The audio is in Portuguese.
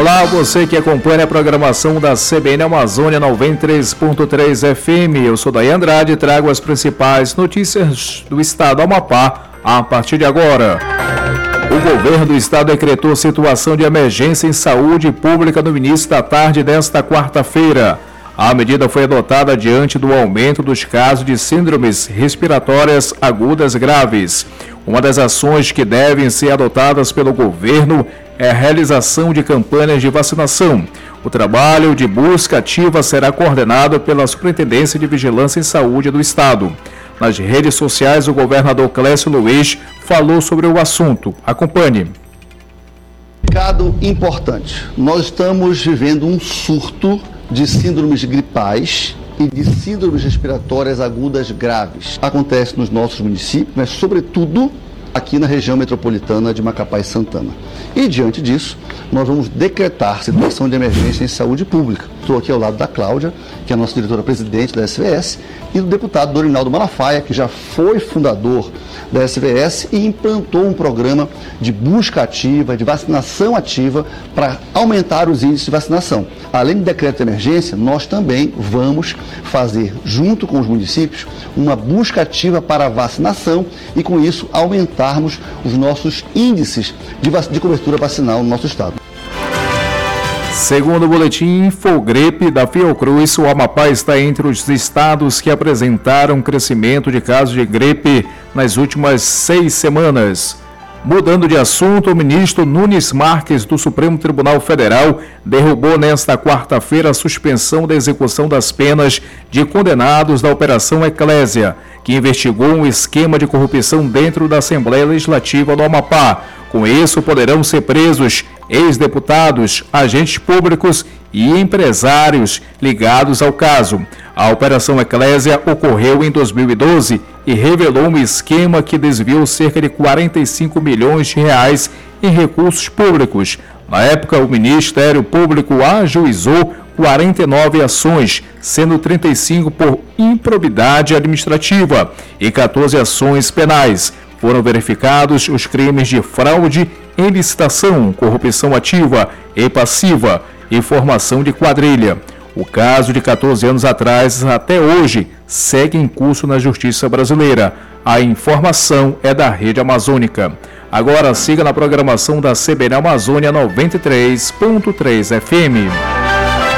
Olá, você que acompanha a programação da CBN Amazônia 93.3 FM. Eu sou Daí Andrade e trago as principais notícias do estado do Amapá a partir de agora. O governo do estado decretou situação de emergência em saúde pública no início da tarde desta quarta-feira. A medida foi adotada diante do aumento dos casos de síndromes respiratórias agudas graves. Uma das ações que devem ser adotadas pelo governo é a realização de campanhas de vacinação. O trabalho de busca ativa será coordenado pela Superintendência de Vigilância em Saúde do Estado. Nas redes sociais, o governador Clécio Luiz falou sobre o assunto. Acompanhe. Recado importante. Nós estamos vivendo um surto de síndromes gripais e de síndromes respiratórias agudas graves. Acontece nos nossos municípios, mas sobretudo aqui na região metropolitana de Macapá e Santana. E diante disso, nós vamos decretar situação de emergência em saúde pública. Estou aqui ao lado da Cláudia, que é a nossa diretora-presidente da SVS, e do deputado Dorinaldo Malafaia, que já foi fundador da SVS e implantou um programa de busca ativa, de vacinação ativa, para aumentar os índices de vacinação. Além do decreto de emergência, nós também vamos fazer, junto com os municípios, uma busca ativa para a vacinação e, com isso, aumentarmos os nossos índices de cobertura vacinal no nosso estado. Segundo o boletim Infogripe da Fiocruz, o Amapá está entre os estados que apresentaram crescimento de casos de gripe nas últimas 6 semanas. Mudando de assunto, o ministro Nunes Marques, do Supremo Tribunal Federal, derrubou nesta quarta-feira a suspensão da execução das penas de condenados da Operação Eclésia, que investigou um esquema de corrupção dentro da Assembleia Legislativa do Amapá. Com isso, poderão ser presos ex-deputados, agentes públicos e empresários ligados ao caso. A Operação Eclésia ocorreu em 2012 e revelou um esquema que desviou cerca de 45 milhões de reais em recursos públicos. Na época, o Ministério Público ajuizou 49 ações, sendo 35 por improbidade administrativa e 14 ações penais. Foram verificados os crimes de fraude em licitação, corrupção ativa e passiva e formação de quadrilha. O caso de 14 anos atrás, até hoje, segue em curso na Justiça Brasileira. A informação é da Rede Amazônica. Agora siga na programação da CBN Amazônia 93.3 FM.